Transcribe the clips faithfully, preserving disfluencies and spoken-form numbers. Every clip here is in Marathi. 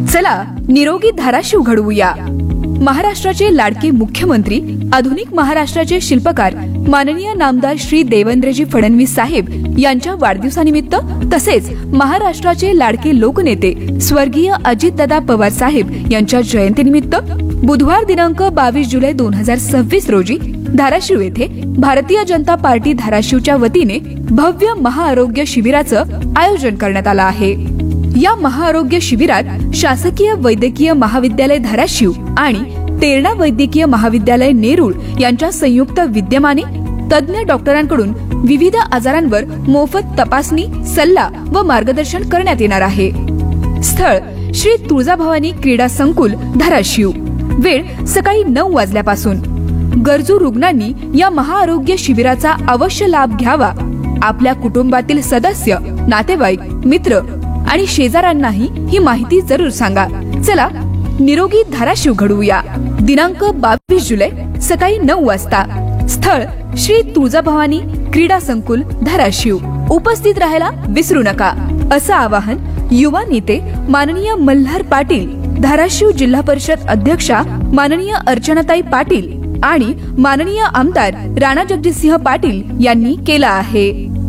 चला निरोगी धाराशिव घडवूया. महाराष्ट्राचे लाडके मुख्यमंत्री, आधुनिक महाराष्ट्राचे शिल्पकार माननीय नामदार श्री देवेंद्रजी फडणवीस साहेब यांच्या वाढदिवसानिमित्त तसेच महाराष्ट्राचे लाडके लोकनेते स्वर्गीय अजितदादा पवार साहेब यांच्या जयंतीनिमित्त बुधवार दिनांक बावीस जुलै दोन हजार सव्वीस रोजी धाराशिव येथे भारतीय जनता पार्टी धाराशिवच्या वतीने भव्य महाआरोग्य शिबिराचं आयोजन करण्यात आलं आहे. या महाआरोग्य शिबिरात शासकीय वैद्यकीय महाविद्यालय धाराशिव आणि तेरणा वैद्यकीय महाविद्यालय नेरूळ यांच्या संयुक्त विद्यमाने तज्ञ डॉक्टरांकडून विविध आजारांवर मोफत तपासणी, सल्ला व मार्गदर्शन करण्यात येणार आहे. स्थळ श्री तुळजाभवानी क्रीडा संकुल धाराशिव. वेळ सकाळी नऊ वाजल्यापासून. गरजू रुग्णांनी या महाआरोग्य शिबिराचा अवश्य लाभ घ्यावा. आपल्या कुटुंबातील सदस्य, नातेवाईक, मित्र आणि शेजाऱ्यांनाही ही माहिती जरूर सांगा. चला निरोगी धाराशिव घडवूया. दिनांक बावीस जुलै सकाळी नऊ वाजता. स्थळ श्री तुळजाभवानी क्रीडा संकुल धाराशिव. उपस्थित राहायला विसरू नका, असं आवाहन युवा नेते माननीय मल्हार पाटील, धाराशिव जिल्हा परिषद अध्यक्षा माननीय अर्चनाताई पाटील आणि माननीय आमदार राणा जगजितसिंह पाटील यांनी केला आहे.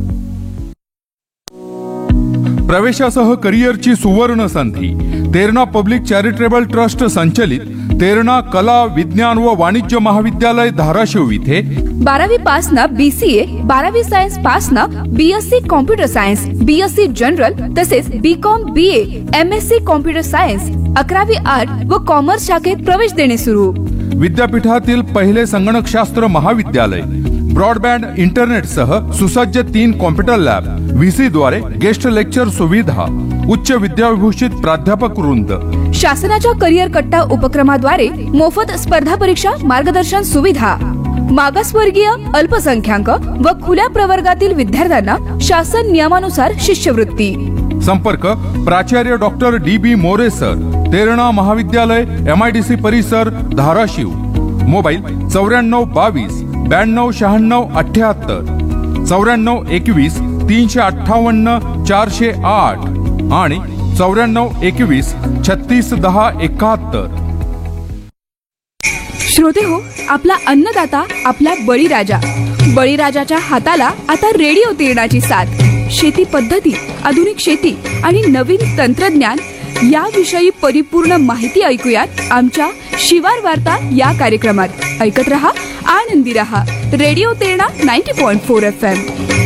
प्रवेशासह करिअरची सुवर्ण संधी. तेरणा पब्लिक चॅरिटेबल ट्रस्ट संचलित तेरणा कला, विज्ञान व वाणिज्य महाविद्यालय धाराशिव इथे बारावी पास ना बीसीए, बारावी सायन्स पास ना BSc computer science, BSc general तसेच BCom, BA, MSc computer science, अकरावी आर्ट व कॉमर्स शाखेत प्रवेश देणे सुरू. विद्यापीठातील पहिले संगणकशास्त्र महाविद्यालय. ब्रॉडबँड इंटरनेटसह सुसज्ज तीन कॉम्प्युटर लॅब, व्हीसी द्वारे गेस्ट लेक्चर सुविधा, उच्च विद्याविभूषित प्राध्यापक वृंद. शासनाच्या करिअर कट्टा उपक्रमाद्वारे मोफत स्पर्धा परीक्षा मार्गदर्शन सुविधा. मागासवर्गीय, अल्पसंख्याक व खुल्या प्रवर्गातील विद्यार्थ्यांना शासन नियमानुसार शिष्यवृत्ती. संपर्क प्राचार्य डॉक्टर डी बी मोरे सर, तेरणा महाविद्यालय, एमआयडीसी परिसर, धाराशिव. मोबाईल चौऱ्याण्णव बावीस ब्याण्णव शहाण्णव अठ्याहत्तर, चौऱ्याण्णव एकवीस तीनशे अठ्ठावन्न चारशे आठ आणि चौऱ्याण्णव एकवीस छत्तीस दहा एकाहत्तर. श्रोते हो, आपला अन्नदाता आपला बळीराजा. बळीराजाच्या हाताला आता रेडिओ तेरणाची साथ. शेती पद्धती, आधुनिक शेती आणि नवीन तंत्रज्ञान याविषयी परिपूर्ण माहिती ऐकूयात आमच्या शिवार वार्ता या कार्यक्रमात. ऐकत रहा, आनंदी रहा. Radio Terna ninety point four F M.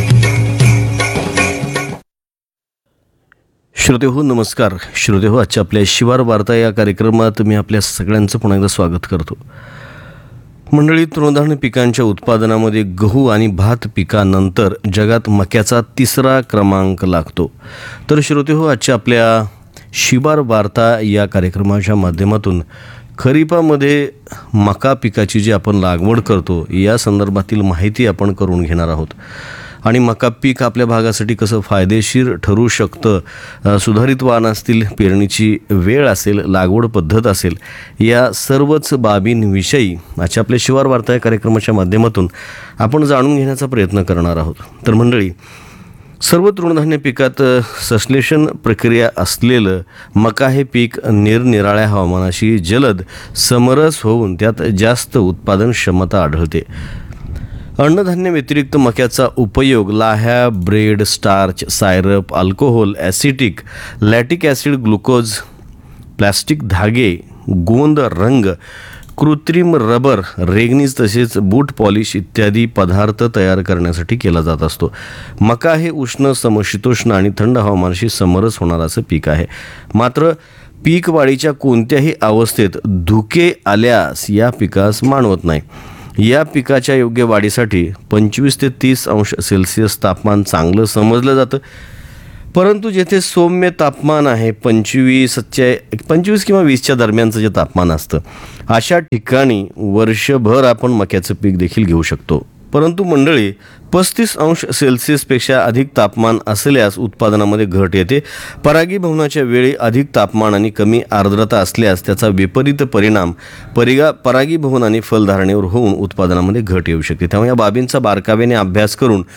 श्रोते हो, नमस्कार. श्रोते हो, आजच्या आपल्या शिवार वार्ता या कार्यक्रमात मी आपल्या सगळ्यांचं पुन्हा एकदा स्वागत करतो. मंडळी, तृणधान्य पिकांच्या उत्पादनामध्ये गहू आणि भात पिकानंतर जगात मक्याचा तिसरा क्रमांक लागतो. तर श्रोते हो, आजच्या आपल्या शिवार वार्ता या कार्यक्रमाच्या माध्यमातून खरीपामध्ये मका पिकाची जी आपण लागवड करतो या संदर्भातील माहिती आपण करून घेणार आहोत. आणि मका पीक आपल्या भागासाठी कसं फायदेशीर ठरू शकतं, सुधारित वाण असतील, पेरणीची वेळ असेल, लागवड पद्धत असेल, या सर्वच बाबींविषयी आजच्या आपल्या शिवार वार्ता या कार्यक्रमाच्या माध्यमातून आपण जाणून घेण्याचा प्रयत्न करणार आहोत. तर मंडळी, सर्व तृणधान्य पिकात संश्लेषण प्रक्रिया असलेलं मका हे पीक निरनिराळ्या हवामानाशी जलद समरस होऊन त्यात जास्त उत्पादन क्षमता आढळते. अन्नधान्य व्यतिरिक्त मक्याचा उपयोग लाह्या, bread, starch, सायरप, alcohol, acetic, लॅटिक acid, glucose, plastic धागे, गोंद रंग, कृत्रिम रबर, रेगनीज तसेच बूट पॉलिश इत्यादी पदार्थ तयार करण्यासाठी केला जात असतो. मका हे उष्ण, समशीतोष्ण आणि थंड हवामानाशी समरस होणारं असं पीक आहे. मात्र पीक वाढीच्या कोणत्याही अवस्थेत धुके आल्यास या पिकास मानवत नाही. या पिकाच्या योग्य वाढीसाठी पंचवीस ते तीस अंश सेल्सिअस तापमान चांगलं समजलं जातं. परंतु जेथे सौम्य तापमान आहे, पंचवीसच्या पंचवीस किंवा वीसच्या दरम्यानचं जे तापमान असतं, अशा ठिकाणी वर्षभर आपण मक्याचं पीक देखील घेऊ शकतो. परंतु मंडळी, पस्तीस अंश सेल्सिअसपेक्षा अधिक तापमान असल्यास उत्पादनामध्ये घट येते. परागीभवनाच्या वेळी अधिक तापमान आणि कमी आर्द्रता असल्यास त्याचा विपरीत परिणाम परिगा परागीभवन आणि फलधारणेवर होऊन उत्पादनामध्ये घट येऊ शकते. त्यामुळे या बाबींचा बारकाव्याने अभ्यास करून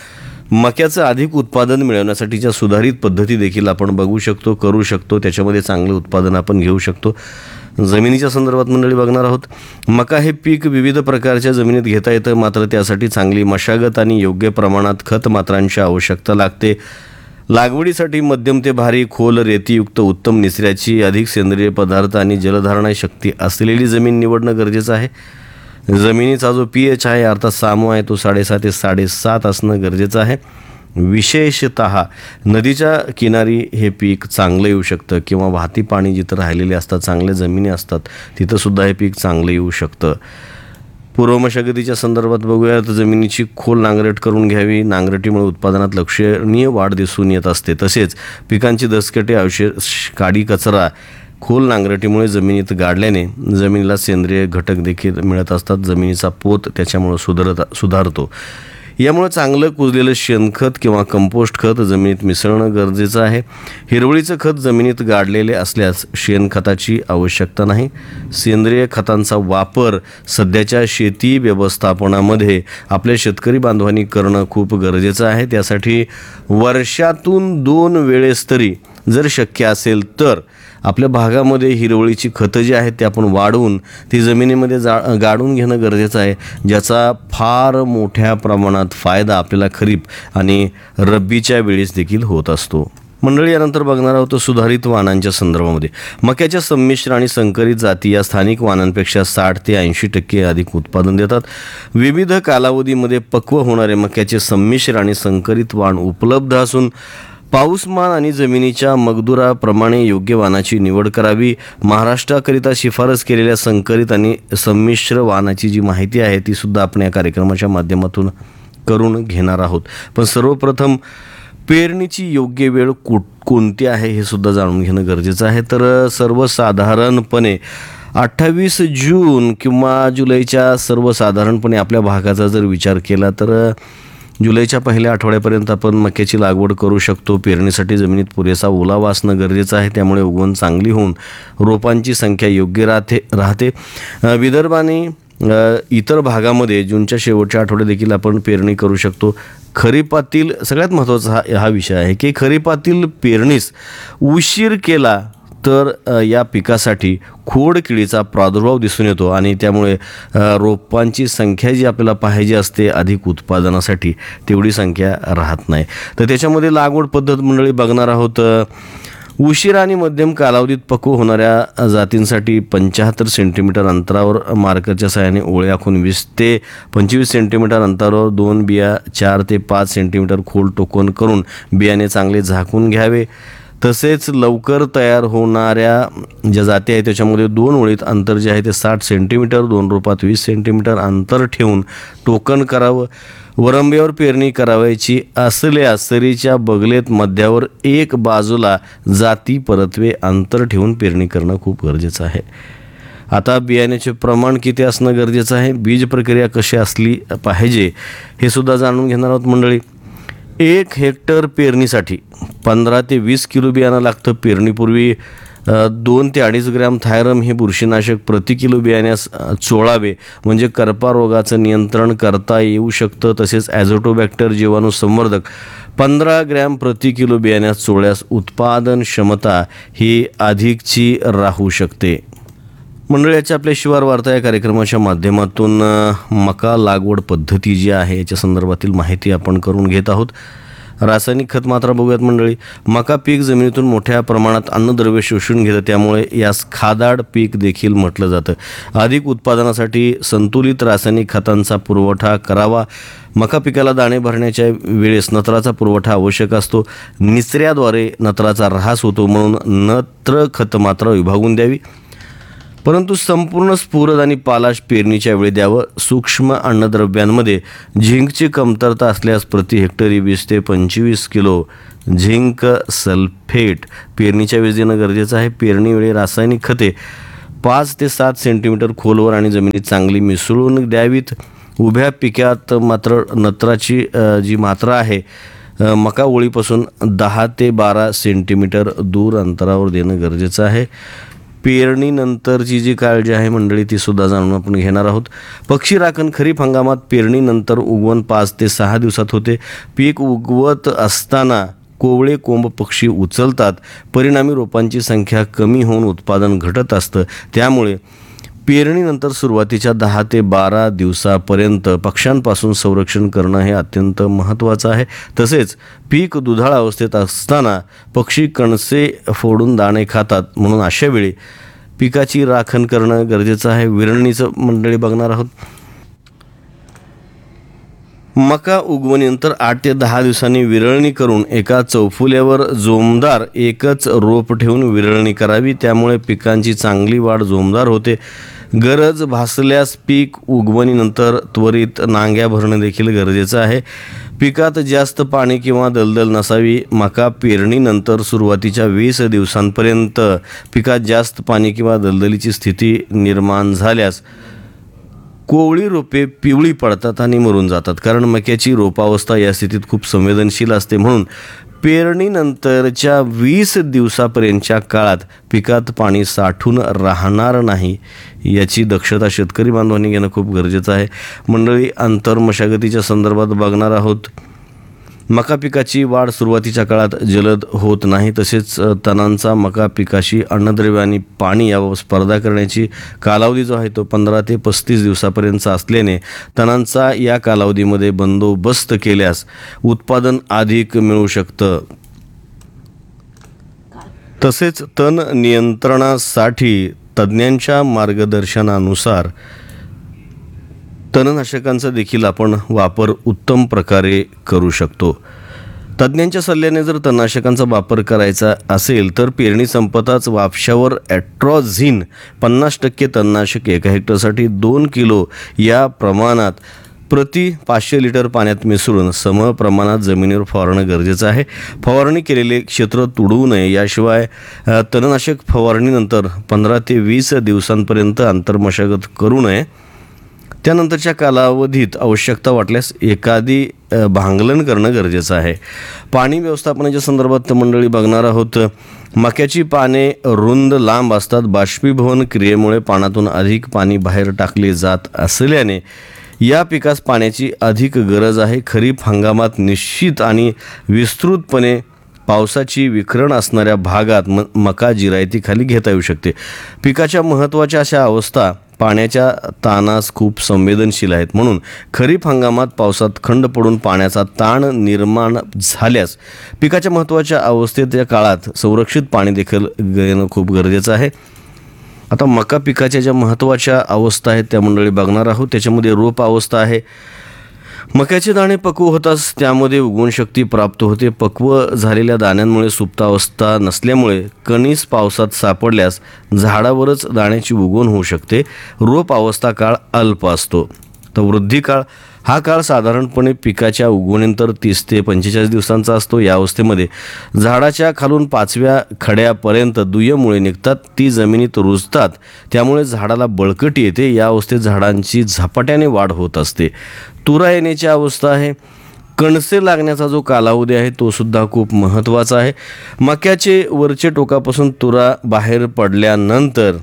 मक्याचं अधिक उत्पादन मिळवण्यासाठीच्या सुधारित पद्धती देखील आपण बघू शकतो, करू शकतो. त्याच्यामध्ये चांगलं उत्पादन आपण घेऊ शकतो. जमिनीच्या संदर्भात मंडळी बघणार आहोत. मका हे पीक विविध प्रकारच्या जमिनीत घेता येतं, मात्र त्यासाठी चांगली मशागत आणि योग्य प्रमाणात खत मात्रांची आवश्यकता लागते. लागवडीसाठी मध्यम ते भारी, खोल, रेतीयुक्त, उत्तम निचऱ्याची, अधिक सेंद्रिय पदार्थ आणि जलधारणा शक्ती असलेली जमीन निवडणं गरजेचं आहे. जमिनीचा जो पी एच आहे अर्थात सामो आहे तो साडेसात ते साडेसात असणं गरजेचं आहे. विशेषतः नदीच्या किनारी हे पीक चांगलं येऊ शकतं किंवा वाहती पाणी जिथं राहिलेले असतात, चांगल्या जमिनी असतात, तिथंसुद्धा हे पीक चांगलं येऊ शकतं. पूर्व मशागतीच्या संदर्भात बघूया तर जमिनीची खोल नांगरट करून घ्यावी. नांगरटीमुळे उत्पादनात लक्षणीय वाढ दिसून येत असते. तसेच पिकांची दसकटे, अवशेष, काडी, कचरा खोल नांगरटीमुळे जमिनीत गाडल्याने जमिनीला सेंद्रिय घटक देखील मिळत असतात. जमिनीचा पोत त्याच्यामुळे सुधारत सुधारतो. यामुळे चांगलं कुजलेलं शेणखत किंवा कंपोस्ट खत जमिनीत मिसळणं गरजेचं आहे. हिरवळीचं खत जमिनीत गाडलेले असल्यास शेणखताची आवश्यकता नाही. सेंद्रिय खतांचा वापर सध्याच्या शेती व्यवस्थापनामध्ये आपल्या शेतकरी बांधवांनी करणं खूप गरजेचं आहे. त्यासाठी वर्षातून दोन वेळेस तरी जर शक्य असेल तर आपल्या भागामध्ये हिरवळीची खतं जी आहेत ते आपण वाढवून ती जमिनीमध्ये जा गाडून घेणं गरजेचं आहे, ज्याचा फार मोठ्या प्रमाणात फायदा आपल्याला खरीप आणि रब्बीच्या वेळेस देखील होत असतो. मंडळी, यानंतर बघणार आहोत सुधारित वाणांच्या संदर्भामध्ये. मक्याच्या संमिश्र आणि संकरित जाती या स्थानिक वाणांपेक्षा साठ ते ऐंशी टक्के अधिक उत्पादन देतात. विविध कालावधीमध्ये पक्व होणारे मक्याचे संमिश्र आणि संकरित वाण उपलब्ध असून पाऊसमान आणि जमिनीच्या मगदुराप्रमाणे योग्य वाणाची निवड करावी. महाराष्ट्राकरिता शिफारस केलेल्या संकरित आणि संमिश्र वाणाची जी माहिती आहे ती सुद्धा आपण या कार्यक्रमाच्या माध्यमातून करून घेणार आहोत. पण सर्वप्रथम पेरणीची योग्य वेळ को कोणती आहे हे सुद्धा जाणून घेणं गरजेचं आहे. तर सर्वसाधारणपणे अठ्ठावीस जून किंवा जुलैच्या सर्वसाधारणपणे आपल्या भागाचा जर विचार केला तर जुलैच्या पहिल्या आठवड्यापर्यंत आपण मक्याची लागवड करू शकतो. पेरणीसाठी जमिनीत पुरेसा ओलावा असणं गरजेचं आहे, त्यामुळे उगवण चांगली होऊन रोपांची संख्या योग्य राहते राहते विदर्भ आणि इतर भागामध्ये जूनच्या शेवटच्या आठवड्यात देखील आपण पेरणी करू शकतो. खरीपातील सगळ्यात महत्त्वाचा हा हा विषय आहे की खरीपातील पेरणीस उशीर केला तर या पिकासाठी खोडकिडीचा प्रादुर्भाव दिसून येतो आणि त्यामुळे रोपांची संख्या जी आपल्याला पाहिजे असते अधिक उत्पादनासाठी तेवढी संख्या राहत नाही. तर त्याच्यामध्ये लागवड पद्धत मंडळी बघणार आहोत. उशिरा आणि मध्यम कालावधीत पक्व होणाऱ्या जातींसाठी पंच्याहत्तर सेंटीमीटर अंतरावर मार्करच्या सहाय्याने ओळी आखून वीस ते पंचवीस सेंटीमीटर अंतरावर दोन बिया चार ते पाच सेंटीमीटर खोल टोकन करून बियाणे चांगले झाकून घ्यावे. तसेच लवकर तयार होणाऱ्या ज्या जाती आहेत त्याच्यामध्ये दोन ओळीत अंतर जे आहे ते साठ सेंटीमीटर, दोन रोपात वीस सेंटीमीटर अंतर ठेवून टोकन करावं. वरंब्यावर पेरणी करावायची असल्यास सरीच्या बगलेत मध्यावर एक बाजूला जाती परतवे अंतर ठेवून पेरणी करणं खूप गरजेचं आहे. आता बियाण्याचे प्रमाण किती असणं गरजेचं आहे, बीज प्रक्रिया कशी असली पाहिजे हे सुद्धा जाणून घेणार आहोत मंडळी. एक हेक्टर पेरणीसाठी पंधरा ते वीस किलो बियाणं लागतं. पेरणीपूर्वी दोन ते अडीच ग्रॅम थायरम हे बुरशीनाशक प्रति किलो बियाण्यास चोळावे, म्हणजे करपा रोगाचं नियंत्रण करता येऊ शकतं. तसेच ॲझोटोबॅक्टर जीवाणू संवर्धक पंधरा ग्रॅम प्रति किलो बियाण्यास चोळल्यास उत्पादन क्षमता ही अधिकची राहू शकते. मंडळाच्या आपल्या शिवार वार्ता या कार्यक्रमाच्या माध्यमातून मका लागवड पद्धती जी आहे याच्या संदर्भातील माहिती आपण करून घेत आहोत. रासायनिक खत मात्रा बघूयात मंडळी. मका पीक जमिनीतून मोठ्या प्रमाणात अन्नद्रव्य शोषून घेतं, त्यामुळे यास खादाड पीक देखील म्हटलं जातं. अधिक उत्पादनासाठी संतुलित रासायनिक खतांचा पुरवठा करावा. मका पिकाला दाणे भरण्याच्या वेळेस नत्राचा पुरवठा आवश्यक असतो. निचऱ्याद्वारे नत्राचा ऱ्हास होतो, म्हणून नत्र खत मात्रा विभागून द्यावी. परंतु संपूर्ण स्फुरद आणि पालाश पेरणीच्या वेळी द्यावं. सूक्ष्म अन्नद्रव्यांमध्ये झिंकची कमतरता असल्यास प्रति हेक्टरी वीस ते पंचवीस किलो झिंक सल्फेट पेरणीच्या वेळी देणं गरजेचं आहे. पेरणीवेळी रासायनिक खते पाच ते सात सेंटीमीटर खोलवर आणि जमिनीत चांगली मिसळून द्यावीत. उभ्या पिकात मात्र नत्राची जी मात्रा आहे मका ओळीपासून दहा ते बारा सेंटीमीटर दूर अंतरावर देणं गरजेचं आहे. पेरणीनंतरची जी काळजी आहे मंडळी ती सुद्धा जाणून आपण घेणार आहोत. पक्षी राखण खरीप हंगामात पेरणीनंतर उगवण पाच ते सहा दिवसात होते. पीक उगवत असताना कोवळे कोंब पक्षी उचलतात. परिणामी रोपांची संख्या कमी होऊन उत्पादन घटत असतं. त्यामुळे पेरणीनंतर सुरुवातीच्या दहा ते बारा दिवसापर्यंत पक्ष्यांपासून संरक्षण करणं हे अत्यंत महत्त्वाचं आहे. तसेच पीक दुधाळ अवस्थेत असताना पक्षी कणसे फोडून दाणे खातात, म्हणून अशा वेळी पिकाची राखण करणं गरजेचं आहे. विरळणीचं मंडळी बघणार आहोत. मका उगवणीनंतर आठ ते दहा दिवसांनी विरळणी करून एका चौफुल्यावर जोमदार एकच रोप ठेवून विरळणी करावी. त्यामुळे पिकांची चांगली वाढ जोमदार होते. गरज भासल्यास पीक उगवणीनंतर त्वरित नांग्या भरणं देखील गरजेचं आहे. पिकात जास्त पाणी किंवा दलदल नसावी. मका पेरणीनंतर सुरुवातीच्या वीस दिवसांपर्यंत पिकात जास्त पाणी किंवा दलदलीची स्थिती निर्माण झाल्यास कोवळी रोपे पिवळी पडतात आणि मरून जातात, कारण मक्याची रोपावस्था या स्थितीत खूप संवेदनशील असते. म्हणून पेरणीनंतरच्या वीस दिवसापर्यंतच्या काळात पिकात पाणी साठून राहणार नाही याची दक्षता शेतकरी बांधवांनी घेणं खूप गरजेचं आहे. मंडळी, आंतर मशागतीच्या संदर्भात बघणार आहोत. मका पिकाची वाढ सुरुवातीच्या काळात जलद होत नाही. तसेच तणांचा मका पिकाशी अन्नद्रव्य आणि पाणी यावर स्पर्धा करण्याची कालावधी जो आहे तो पंधरा ते पस्तीस दिवसापर्यंतचा असल्याने तणांचा या कालावधीमध्ये बंदोबस्त केल्यास उत्पादन अधिक मिळू शकतं. तसेच तण नियंत्रणासाठी तज्ज्ञांच्या मार्गदर्शनानुसार तणनाशकांचा देखील आपण वापर उत्तम प्रकारे करू शकतो. तज्ज्ञांच्या सल्ल्याने जर तणनाशकांचा वापर करायचा असेल तर पेरणी संपताच वापशावर ॲट्रॉझिन पन्नास टक्के तणनाशक एका हेक्टरसाठी दोन किलो या प्रमाणात प्रति पाचशे लिटर पाण्यात मिसळून सम प्रमाणात जमिनीवर फवारणं गरजेचं आहे. फवारणी केलेले क्षेत्र तुडवू नये. याशिवाय तणनाशक फवारणीनंतर पंधरा ते वीस दिवसांपर्यंत आंतरमशागत करू नये. त्यानंतरच्या कालावधीत आवश्यकता वाटल्यास एखादी भांगलन करणं गरजेचं आहे. पाणी व्यवस्थापनाच्या संदर्भात मंडळी बघणार आहोत. मक्याची पाने रुंद लांब असतात. बाष्पीभवन क्रियेमुळे पाण्यातून अधिक पाणी बाहेर टाकले जात असल्याने या पिकास पाण्याची अधिक गरज आहे. खरीप हंगामात निश्चित आणि विस्तृतपणे पावसाची विखरण असणाऱ्या भागात म मका जिरायतीखाली घेता येऊ शकते. पिकाच्या महत्त्वाच्या अशा अवस्था पाण्याच्या ताणास खूप संवेदनशील आहेत. म्हणून खरीप हंगामात पावसात खंड पडून पाण्याचा ताण निर्माण झाल्यास पिकाच्या महत्त्वाच्या अवस्थेत या काळात संरक्षित पाणी देखील घेणं खूप गरजेचं आहे. आता मका पिकाच्या ज्या महत्त्वाच्या अवस्था आहेत त्या मंडळी बघणार आहोत. त्याच्यामध्ये रोप अवस्था आहे. मक्याचे दाणे पक्व होताच त्यामध्ये उगवण शक्ती प्राप्त होते. पक्व झालेल्या दाण्यांमुळे सुप्तावस्था नसल्यामुळे कणीस पावसात सापडल्यास झाडावरच दाण्याची उगवण होऊ शकते. रोप अवस्था काळ अल्प असतो. तर वृद्धी काळ हा काळ साधारणपणे पिकाच्या उगवणीनंतर तीस ते पंचेचाळीस दिवसांचा असतो. या अवस्थेमध्ये झाडाच्या खालून पाचव्या खड्यापर्यंत दुय्यम मुळे निघतात. ती जमिनीत रुजतात. त्यामुळे झाडाला बळकटी येते. या अवस्थेत झाडांची झपाट्याने वाढ होत असते. तुरा येण्याची अवस्था आहे. कणसे लागण्याचा जो कालावधी आहे तो सुद्धा खूप महत्त्वाचा आहे. मक्याचे वरचे टोकापासून तुरा बाहेर पडल्यानंतर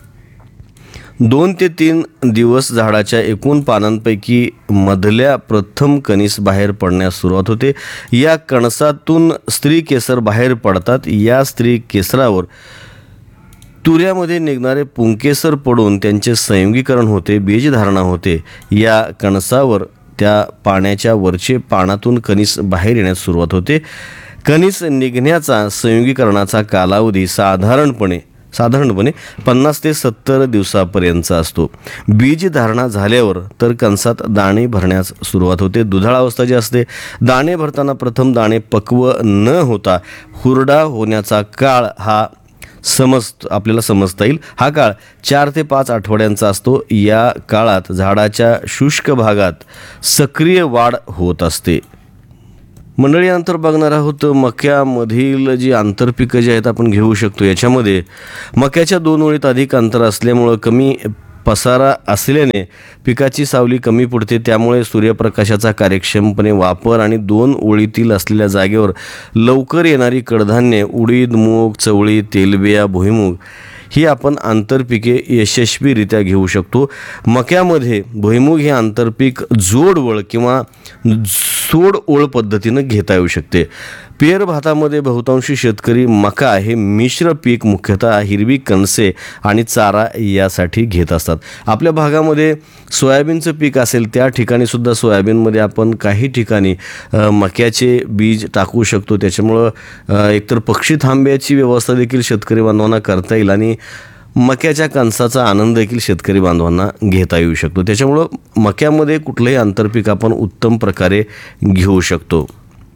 दोन ते तीन दिवस झाडाच्या एकूण पानांपैकी मधल्या प्रथम कणीस बाहेर पडण्यास सुरुवात होते. या कणसातून स्त्री केसर बाहेर पडतात. या स्त्री केसरावर तुऱ्यामध्ये निघणारे पुंकेसर पडून त्यांचे संयुगीकरण होते, बीजधारणा होते. या कणसावर त्या पाण्याच्या वरचे पानातून कणीस बाहेर येण्यास सुरुवात होते. कणीस निघण्याचा संयुगीकरणाचा कालावधी साधारणपणे साधारणपणे पन्नास ते सत्तर दिवसापर्यंतचा असतो. बीज धारणा झाल्यावर तर कणसात दाणे भरण्यास सुरुवात होते. दुधाळ अवस्था जी असते, दाणे भरताना प्रथम दाणे पक्व न होता हुरडा होण्याचा काळ हा समज आपल्याला समजता येईल. हा काळ चार ते पाच आठवड्यांचा असतो. या काळात झाडाच्या शुष्क भागात सक्रिय वाढ होत असते. मंडळी, यानंतर बघणार आहोत मक्यामधील जी आंतरपिकं जी आहेत आपण घेऊ शकतो. याच्यामध्ये मक्याच्या दोन ओळीत अधिक अंतर असल्यामुळं कमी पसारा असल्याने पिकाची सावली कमी पडते. त्यामुळे सूर्यप्रकाशाचा कार्यक्षमपणे वापर आणि दोन ओळीतील असलेल्या जागेवर लवकर येणारी कडधान्ये उडीद, मूग, चवळी, तेलबिया, भुईमूग ही आपण आंतरपिके यशस्वीरित्या घेऊ शकतो. मक्यामध्ये भुईमूग हे आंतरपीक जोडवळ किंवा सोडओळ पद्धतीनं घेता येऊ शकते. पेर भातामध्ये बहुतांशी शेतकरी मका हे मिश्र पीक मुख्यतः हिरवी कणसे आणि चारा यासाठी घेत असतात. आपल्या भागामध्ये सोयाबीनचं पीक असेल त्या ठिकाणी सुद्धा सोयाबीनमध्ये आपण काही ठिकाणी मक्याचे बीज टाकू शकतो. त्याच्यामुळं एकतर पक्षी थांब्याची व्यवस्था देखील शेतकरी बांधवांना करता येईल आणि मक्याच्या कणसाचा आनंद देखील शेतकरी बांधवांना घेता येऊ शकतो. त्याच्यामुळं मक्यामध्ये कुठलंही आंतरपीक आपण उत्तम प्रकारे घेऊ शकतो.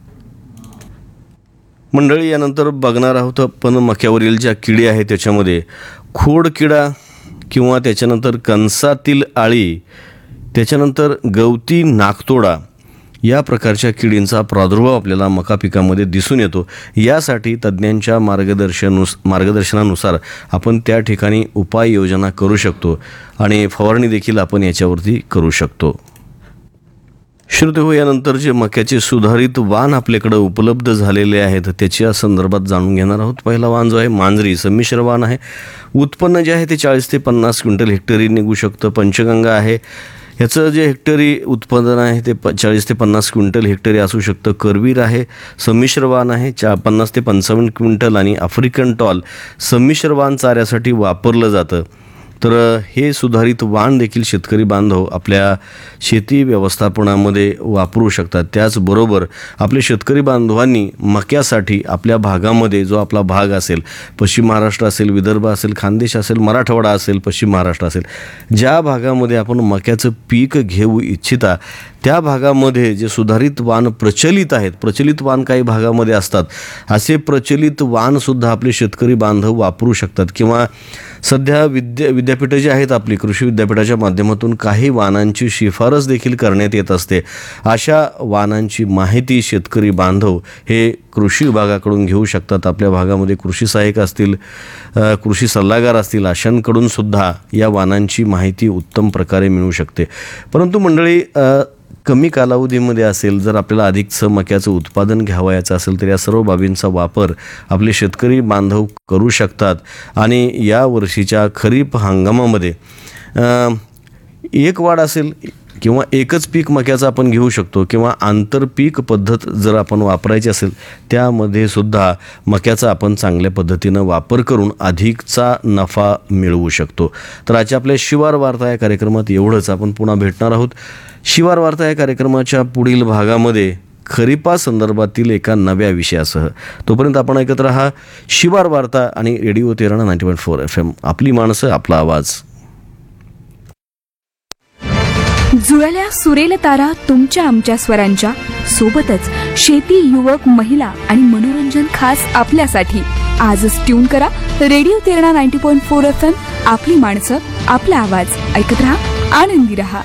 मंडळी, यानंतर बघणार आहोत आपण मक्यावरील ज्या किडी आहे त्याच्यामध्ये खोडकिडा किंवा त्याच्यानंतर कणसातील आळी, त्याच्यानंतर गवती नाकतोडा या प्रकारच्या किडींचा प्रादुर्भाव आपल्याला मका पिकामध्ये दिसून येतो. यासाठी तज्ज्ञांच्या मार्गदर्शन मार्गदर्शनानुसार आपण त्या ठिकाणी उपाययोजना करू शकतो आणि फवारणी देखील आपण याच्यावरती करू शकतो. श्रोते हो, यानंतर जे मक्याचे सुधारित वाण आपल्याकडे उपलब्ध झालेले आहेत त्याच्या संदर्भात जाणून घेणार आहोत. पहिला वाण जो आहे मांजरी संमिश्र वाण आहे. उत्पन्न जे आहे ते चाळीस ते पन्नास क्विंटल हेक्टरी निघू शकतं. पंचगंगा आहे, ह्याचं जे हेक्टरी उत्पादन आहे ते प चाळीस ते पन्नास क्विंटल हेक्टरी असू शकतं. करवीर आहे, संमिश्र वाण आहे, चा पन्नास ते पंचावन्न क्विंटल. आणि आफ्रिकन टॉल संमिश्र वाण चाऱ्यासाठी वापरलं जातं. तर हे सुधारित वाण देखील शेतकरी बांधव आपल्या शेती व्यवस्थापनामध्ये वापरू शकतात. त्याचबरोबर आपले शेतकरी बांधवांनी मक्यासाठी आपल्या भागामध्ये जो आपला भाग असेल, पश्चिम महाराष्ट्र असेल, विदर्भ असेल, खानदेश असेल, मराठवाडा असेल, पश्चिम महाराष्ट्र असेल, ज्या भागामध्ये आपण मक्याचं पीक घेऊ इच्छिता त्या भागामध्ये जे सुधारित वाण प्रचलित आहेत, प्रचलित वाण काही भागामध्ये असतात, असे प्रचलित वाणसुद्धा आपले शेतकरी बांधव वापरू शकतात. किंवा सध्या विद्या विद्यापीठं जी आहेत आपली कृषी विद्यापीठाच्या माध्यमातून काही वाणांची शिफारस देखील करण्यात येत असते. अशा वाणांची माहिती शेतकरी बांधव हे कृषी विभागाकडून घेऊ शकतात. आपल्या भागामध्ये कृषी सहाय्यक असतील, कृषी सल्लागार असतील, अशांकडून सुद्धा या वाणांची माहिती उत्तम प्रकारे मिळू शकते. परंतु मंडळी, कमी कालावधीमध्ये असेल, जर आपल्याला अधिकचं मक्याचं उत्पादन घ्यावयाचं असेल तर या सर्व बाबींचा वापर आपले शेतकरी बांधव करू शकतात. आणि या वर्षीच्या खरीप हंगामामध्ये एक वाढ असेल किंवा एकच पीक मक्याचं आपण घेऊ शकतो किंवा आंतरपीक पद्धत जर आपण वापरायची असेल त्यामध्ये सुद्धा मक्याचा आपण चांगल्या पद्धतीनं वापर करून अधिकचा नफा मिळवू शकतो. तर आजच्या आपल्या शिवार वार्ता या कार्यक्रमात एवढंच. आपण पुन्हा भेटणार आहोत शिवार वार्ता या कार्यक्रमाच्या पुढील भागामध्ये खरीपा संदर्भातील एका नव्या विषयासह. तोपर्यंत आपण ऐकत राहा शिवार वार्ता आणि radio Terna ninety point four F M. आपली माणसं, आपला आवाज. जुळल्या सुरेल तारा तुमच्या आमच्या स्वरांच्या सोबतच शेती, युवक, महिला आणि मनोरंजन खास आपल्यासाठी. आजच ट्यून करा radio Terna ninety point four F M. आपली माणसं, आपला आवाज. ऐकत रहा, आनंदी रहा.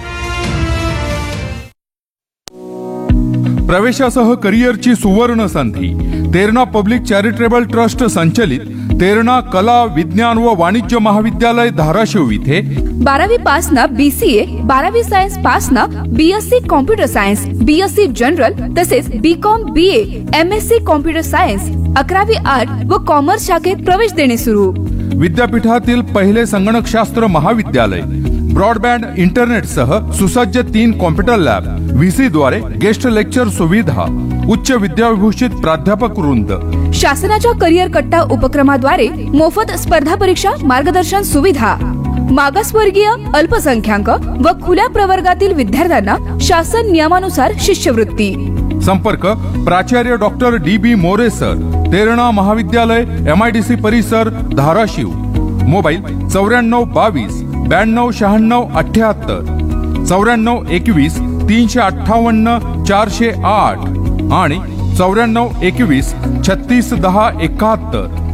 प्रवेशासह करिअरची सुवर्ण संधी. तेरणा पब्लिक चॅरिटेबल ट्रस्ट संचलित तेरणा कला, विज्ञान व वाणिज्य महाविद्यालय धाराशिव इथे बारावी पास ना बीसीए, बारावी सायन्स पास ना BSc computer science, BSc general तसेच BCom, BA, MSc computer science, अकरावी आर्ट व कॉमर्स शाखेत प्रवेश देणे सुरू. विद्यापीठातील पहिले संगणकशास्त्र महाविद्यालय, ब्रॉडबँड इंटरनेटसह सुसज्ज तीन कॉम्प्युटर लॅब, व्हीसी द्वारे गेस्ट लेक्चर सुविधा, उच्च विद्याविभूषित प्राध्यापक वृंद. शासनाच्या करिअर कट्टा उपक्रमाद्वारे मोफत स्पर्धा परीक्षा मार्गदर्शन सुविधा. मागासवर्गीय, अल्पसंख्याक व खुल्या प्रवर्गातील विद्यार्थ्यांना शासन नियमानुसार शिष्यवृत्ती. संपर्क प्राचार्य डॉक्टर डी बी मोरे सर, तेरणा महाविद्यालय, एमआयडीसी परिसर, धाराशिव. मोबाईल चौऱ्याण्णव बावीस ब्याण्णव शहाण्णव अठ्याहत्तर, चौऱ्याण्णव एकवीस तीनशे अठ्ठावन्न चारशे आठ आणि चौऱ्याण्णव एकवीस छत्तीस दहा एकाहत्तर.